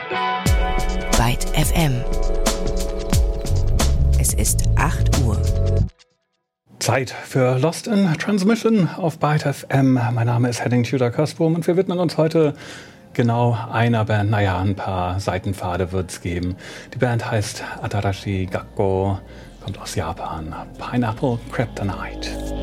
Byte FM. Es ist 8 Uhr. Zeit für Lost in Transmission auf Byte FM. Mein Name ist Henning Tudor-Köstbohm und wir widmen uns heute genau einer Band. Naja, ein paar Seitenpfade wird es geben. Die Band heißt Atarashi Gakko, kommt aus Japan. Pineapple Kryptonite.